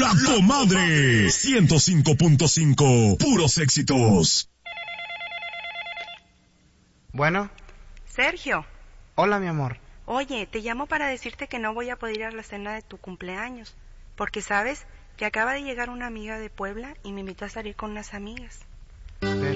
La Comadre 105.5, puros éxitos. Bueno. Sergio. Hola, mi amor. Oye, te llamo para decirte que no voy a poder ir a la cena de tu cumpleaños, porque sabes que acaba de llegar una amiga de Puebla y me invitó a salir con unas amigas.